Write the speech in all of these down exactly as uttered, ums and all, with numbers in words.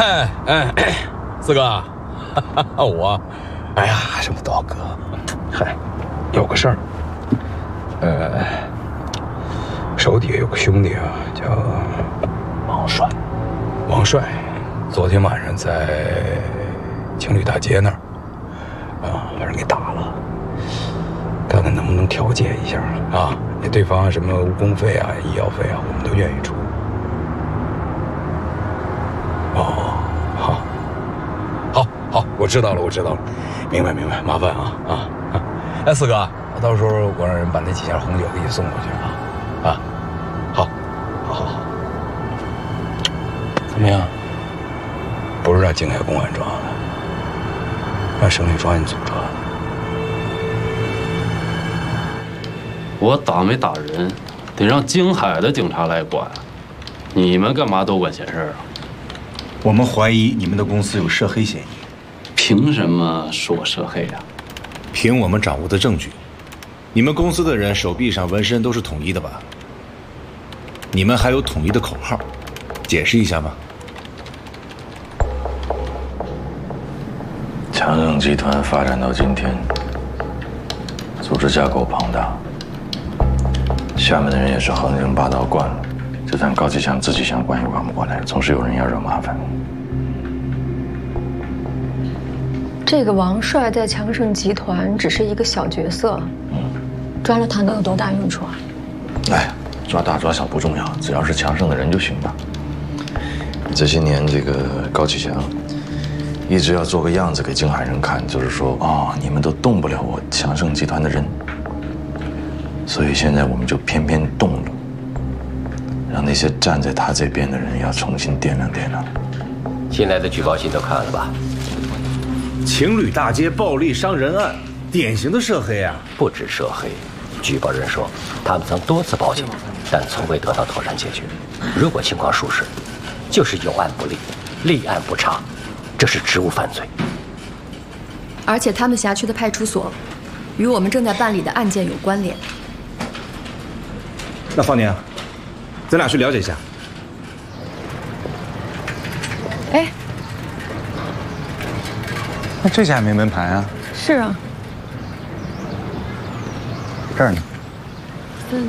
哎哎，四哥，我，哎呀，什么刀哥，嗨，有个事儿，呃，手底下有个兄弟啊，叫王帅，王帅，昨天晚上在情侣大街那儿，啊，把人给打了，看看能不能调解一下啊？那对方什么误工费啊、医药费啊，我们都愿意出。哦，好，好，好，我知道了，我知道了，明白明白，麻烦啊啊啊！哎，四哥，到时候我让人把那几箱红酒给你送过去啊啊！好，好，好，好。怎么样？不是让京海公安抓的，让省里专案组抓的。 我打没打人，得让京海的警察来管，你们干嘛多管闲事啊？ 我们怀疑你们的公司有涉黑嫌疑。 凭什么说我涉黑啊？ 凭我们掌握的证据，你们公司的人手臂上纹身都是统一的吧？你们还有统一的口号，解释一下吧。 强盛集团发展到今天，组织架构庞大，下面的人也是横行霸道惯了。就算高启强自己想管也管不过来，总是有人要惹麻烦。 这个王帅在强盛集团只是一个小角色，嗯，抓了他能有多大用处啊？ 哎，抓大抓小不重要，只要是强盛的人就行了。这些年，这个高启强一直要做个样子给京海人看，就是说，哦，你们都动不了我强盛集团的人，所以现在我们就偏偏动了。让那些站在他这边的人要重新掂量掂量。 新来的举报信都看了吧？ 情侣大街暴力伤人案，典型的涉黑啊！ 不止涉黑，举报人说他们曾多次报警，但从未得到妥善解决。如果情况属实，就是有案不立，立案不查，这是职务犯罪。 而且他们辖区的派出所与我们正在办理的案件有关联。 那方宁，咱俩去了解一下。 哎， 那这家没门牌啊？ 是啊， 这儿呢。 嗯。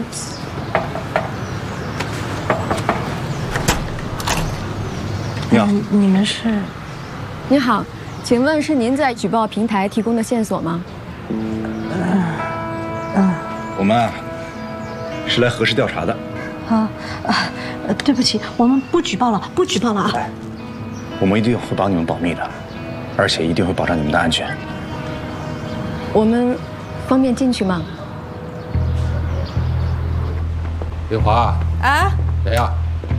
你好， 你们是？你好，请问是您在举报平台提供的线索吗？ 嗯嗯，我们啊是来核实调查的。 啊啊，对不起，我们不举报了，不举报了啊！ 哎，我们一定会帮你们保密的，而且一定会保障你们的安全。 我们方便进去吗？ 林华啊？ 谁呀？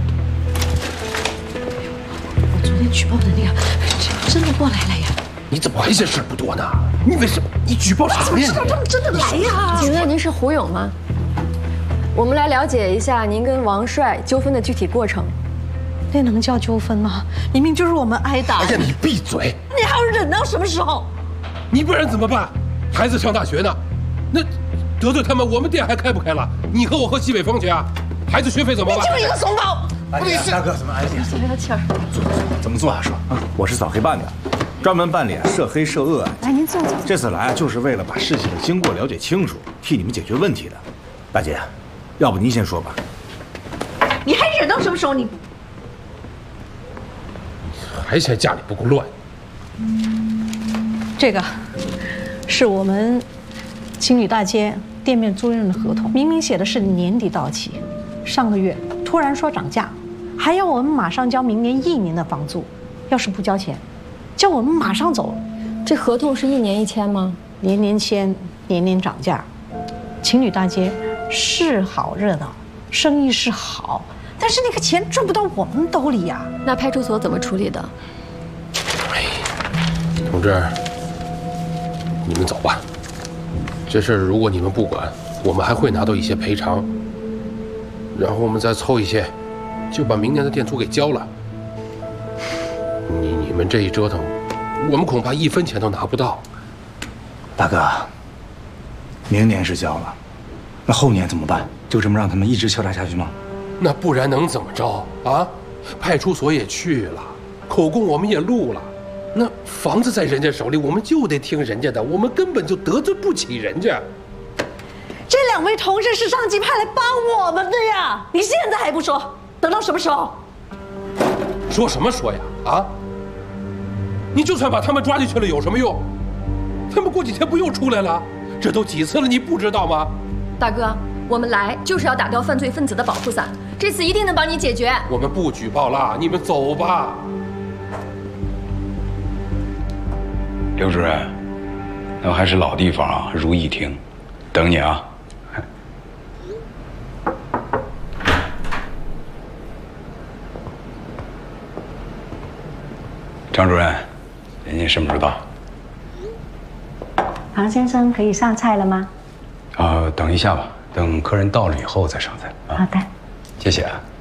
我昨天举报的那个，真的过来了呀！ 你怎么还嫌事不多呢？你为什么？你举报啥呀？ 怎么知道他们真的来呀？ 请问您是胡勇吗？我们来了解一下您跟王帅纠纷的具体过程。 那能叫纠纷吗？明明就是我们挨打。 哎呀，你闭嘴！ 你还要忍到什么时候？ 你不然怎么办？孩子上大学呢，那得罪他们，我们店还开不开了？你和我喝西北风去啊？孩子学费怎么办？ 你就是一个怂包！ 大哥，怎么安静？ 松了气儿。 坐坐坐，怎么做啊？说啊，我是扫黑办的，专门办理涉黑涉恶案。 来，您坐坐。 这次来啊，就是为了把事情的经过了解清楚，替你们解决问题的。大姐，要不您先说吧。 你还忍到什么时候？你还嫌家里不够乱？ 这个是我们情侣大街店面租赁的合同，明明写的是年底到期，上个月突然说涨价，还要我们马上交明年一年的房租，要是不交钱，叫我们马上走。 这合同是一年一签吗？ 年年签，年年涨价。情侣大街是好热闹，生意是好，但是那个钱赚不到我们兜里呀。 那派出所怎么处理的？ 哎，同志，你们走吧。这事儿如果你们不管，我们还会拿到一些赔偿，然后我们再凑一些，就把明年的店租给交了。你你们这一折腾，我们恐怕一分钱都拿不到。 大哥，明年是交了，那后年怎么办？就这么让他们一直敲诈下去吗？ 那不然能怎么着啊？派出所也去了， 口供我们也录了，那房子在人家手里，我们就得听人家的，我们根本就得罪不起人家。 这两位同事是上级派来帮我们的呀，你现在还不说，等到什么时候？ 说什么说呀？啊！你就算把他们抓进去了，有什么用？他们过几天不又出来了？这都几次了，你不知道吗？ 大哥，我们来就是要打掉犯罪分子的保护伞，这次一定能帮你解决。 我们不举报了，你们走吧。 刘主任，那还是老地方啊，如意亭，等你啊。张主任，人家什么时候到？ 庞先生可以上菜了吗？ 啊、等一下吧，等客人到了以后再上菜啊。 好的， 谢谢啊。